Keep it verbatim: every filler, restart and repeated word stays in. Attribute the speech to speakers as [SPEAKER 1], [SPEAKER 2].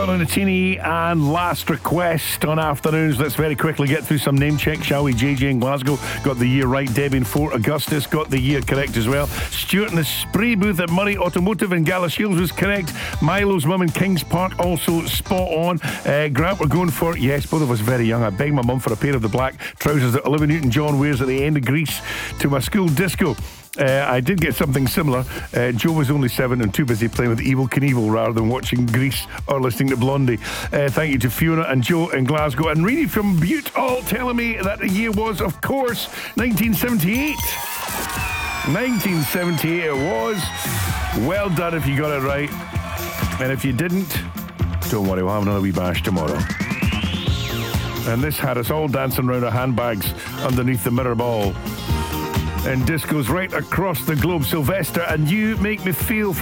[SPEAKER 1] Paolo Nutini and Last Request on afternoons. Let's very quickly get through some name checks, shall we? J J in Glasgow got the year right. Debbie in Fort Augustus got the year correct as well. Stuart in the spray booth at Murray Automotive in Galashiels was correct. Milo's mum in Kings Park also spot on. Uh, Grant, we're going for, yes, both of us very young. I begged my mum for a pair of the black trousers that Olivia Newton-John wears at the end of Grease to my school disco. Uh, I did get something similar. Uh, Joe was only seven and too busy playing with Evel Knievel rather than watching Grease or listening to Blondie. Uh, thank you to Fiona and Joe in Glasgow. And Reedy from Butte all telling me that the year was, of course, nineteen seventy-eight. nineteen seventy-eight it was. Well done if you got it right. And if you didn't, don't worry, we'll have another wee bash tomorrow. And this had us all dancing around our handbags underneath the mirror ball. And discos right across the globe. Sylvester and You Make Me Feel from